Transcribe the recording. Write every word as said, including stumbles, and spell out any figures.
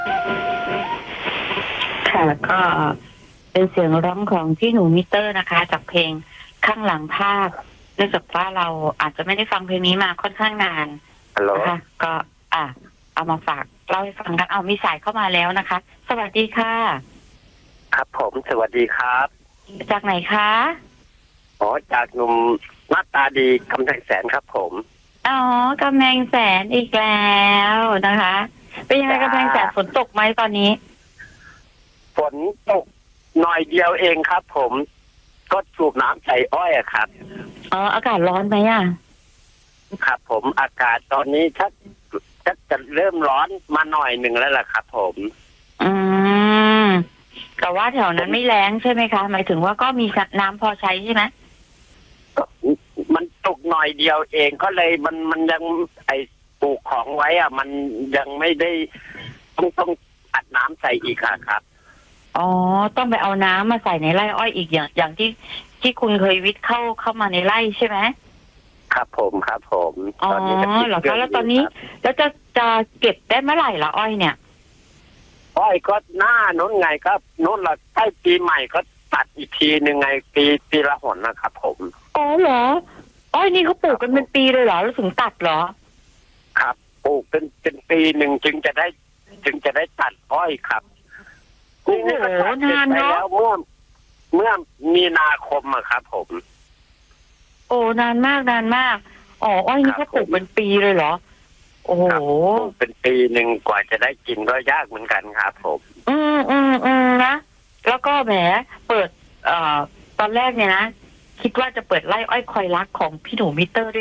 ค่ะก็เป็นเสียงร้องของพี่หนูมิเตอร์นะคะจากเพลงข้างหลังภาพเนื่องจากว่าเราอาจจะไม่ได้ฟังเพลงนี้มาค่อนข้างนานฮัลโหลนะคะก็อ่ะเอามาฝากเล่าให้ฟังกันเอามีสายเข้ามาแล้วนะคะ สวัสดีค่ะครับผมสวัสดีครับจากไหนคะอ๋อจากหนุ่มหน้าตาดีกำแพงแสนครับผมอ๋อกำแพงแสนอีกแล้วนะคะ เป็นยังไงกำแพงแสนฝนตกไหมตอนนี้ฝนตกหน่อยเดียวเองครับ ผม ก็สูบน้ำใส่อ้อยอะครับอ๋ออากาศร้อนไหมอ่ะครับ ผมอากาศตอนนี้ชักชักจะเริ่มร้อนมาหน่อยหนึ่งแล้วล่ะครับ ผมอืมแต่ว่าแถวนั้นไม่แรงใช่ไหมคะ หมายถึงว่าก็มีน้ำพอใช้ใช่ไหมก็มันตกหน่อยเดียวเองก็เลยมันมันยังไอปลูกของไว้อะมันยังไม่ได้ต้องต้องอัดน้ำใส่อีกอะครับอ๋อต้องไปเอาน้ำมาใส่ในไร่อ้อยอีกอย่างอย่างที่ที่คุณเคยวิทย์เข้าเข้ามาในไร่ใช่ไหมครับผมครับผมอ๋อตอนนี้ก็ติดเหรอเครื่คะงแล้วตอนนี้ยู่ครับแล้วจะจะเก็บได้เมื่อไหร่ละอ้อยเนี่ยอ้อยก็หน้านู้นไงก็นู้นละใกล้ปีใหม่ก็ตัดอีกทีหนึ่งไงปีปีละหนนะครับผมอ๋อเหรออ้อยนี่เขาปลูกกันเป็นปีเลยเหรอแล้วถึงตัดเหรอครับปลูกเป็นเป็นปีหนึ่งจึงจะได้ จึงจะได้ตัดอ้อยครับโอ้โหก็ตัดเสร็จนานไปเนอะแล้วเมื่อเมื่อมีนาคมอะครับผมโอ้นานมากนานมากอ๋ออ้อยนี่ครัเขาบปลูกเป็นปีเลยเหรอ โอ้โหครับปลูกเป็นปีหนึ่งกว่าจะได้กินก็ยากเหมือนกันครับผมอืมอืมอืมนะแล้วก็แหมเปิด เอ่อตอนแรกเนี่ยนะคิดว่าจะเปิดไล่อ้อยคอยรักของพี่หนูมิเตอร์ด้วย